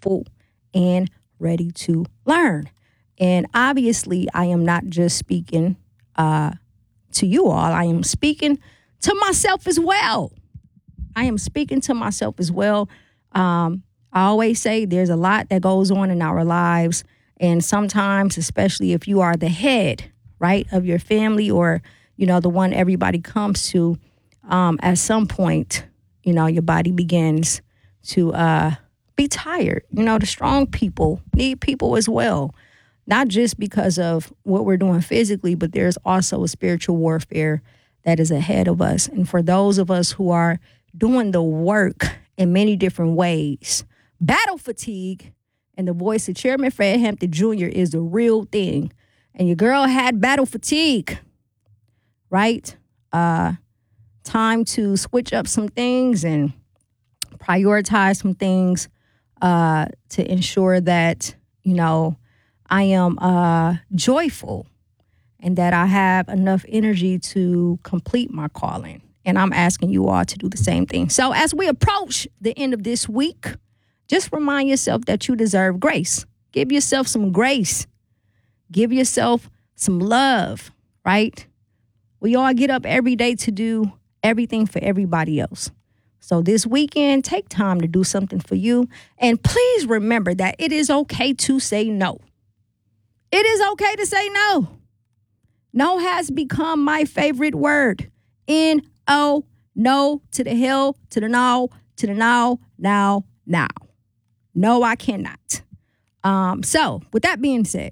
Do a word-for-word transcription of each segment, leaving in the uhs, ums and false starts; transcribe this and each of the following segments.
humble and ready to learn. And obviously, I am not just speaking uh, to you all. I am speaking to myself as well. I am speaking to myself as well. Um, I always say there's a lot that goes on in our lives. And sometimes, especially if you are the head, right, of your family or, you know, the one everybody comes to, um, at some point, you know, your body begins to uh, be tired. You know, the strong people need people as well. Not just because of what we're doing physically, but there's also a spiritual warfare that is ahead of us. And for those of us who are doing the work in many different ways, battle fatigue, and the voice of Chairman Fred Hampton Junior is the real thing. And your girl had battle fatigue, right? Uh, time to switch up some things and prioritize some things uh, to ensure that, you know, I am uh, joyful and that I have enough energy to complete my calling. And I'm asking you all to do the same thing. So as we approach the end of this week, just remind yourself that you deserve grace. Give yourself some grace. Give yourself some love, right? We all get up every day to do everything for everybody else. So this weekend, take time to do something for you. And please remember that it is okay to say no. It is okay to say no. No has become my favorite word. N O, no, to the hell, to the no, to the no, now, now. No, I cannot. Um, so with that being said,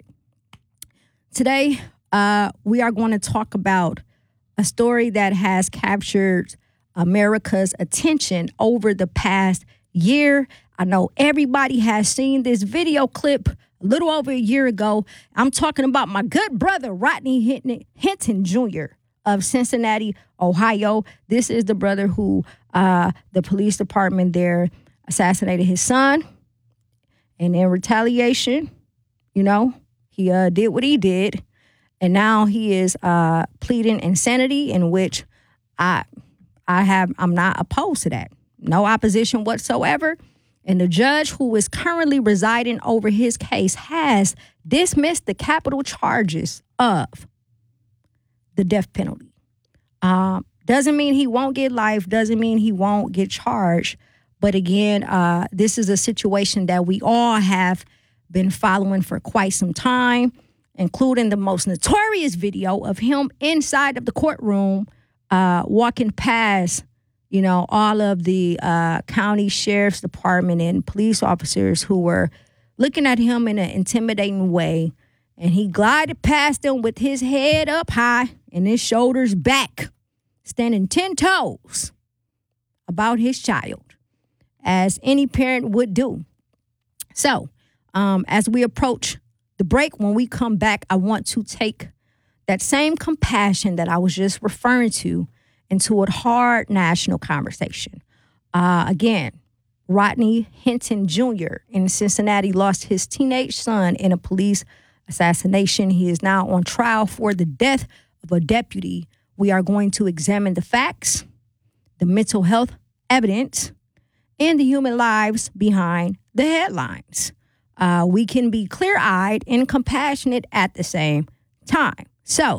today uh, we are going to talk about a story that has captured America's attention over the past year. I know everybody has seen this video clip a little over a year ago. I'm talking about my good brother, Rodney Hinton Junior of Cincinnati, Ohio. This is the brother who uh, the police department there assassinated his son. And in retaliation, you know, he uh, did what he did. And now he is uh, pleading insanity, in which I I have I'm not opposed to that. No opposition whatsoever. And the judge who is currently residing over his case has dismissed the capital charges of the death penalty. Um, doesn't mean he won't get life, doesn't mean he won't get charged. But again, uh, this is a situation that we all have been following for quite some time, including the most notorious video of him inside of the courtroom, uh, walking past, you know, all of the uh, county sheriff's department and police officers who were looking at him in an intimidating way. And he glided past them with his head up high and his shoulders back, standing ten toes about his child, as any parent would do. So, um, as we approach the break, when we come back, I want to take that same compassion that I was just referring to into a hard national conversation. Uh, again, Rodney Hinton Junior in Cincinnati lost his teenage son in a police assassination. He is now on trial for the death of a deputy. We are going to examine the facts, the mental health evidence, and the human lives behind the headlines. Uh, we can be clear-eyed and compassionate at the same time. So,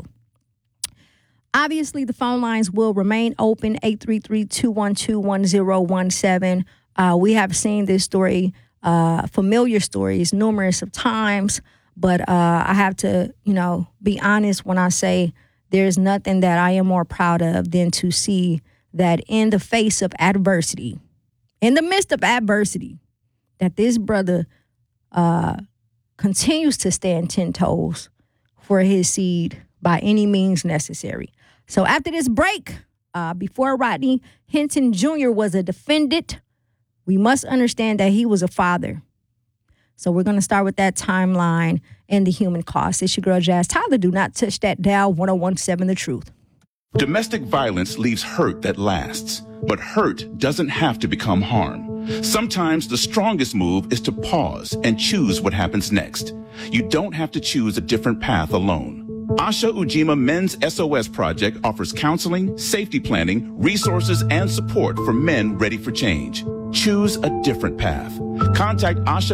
obviously, the phone lines will remain open, eight three three, two one two, one zero one seven. Uh, we have seen this story, uh, familiar stories, numerous of times, but uh, I have to, you know, be honest when I say there's nothing that I am more proud of than to see that in the face of adversity, in the midst of adversity, that this brother uh, continues to stand ten toes for his seed by any means necessary. So after this break, uh, before Rodney Hinton Junior was a defendant, we must understand that he was a father. So we're going to start with that timeline and the human cost. It's your girl, Jazz Tyler. Do not touch that dial, one oh one seven The Truth. Domestic violence leaves hurt that lasts, but hurt doesn't have to become harm. Sometimes the strongest move is to pause and choose what happens next. You don't have to choose a different path alone. Asha Ujima Men's S O S Project offers counseling, safety planning, resources, and support for men ready for change. Choose a different path. Contact Asha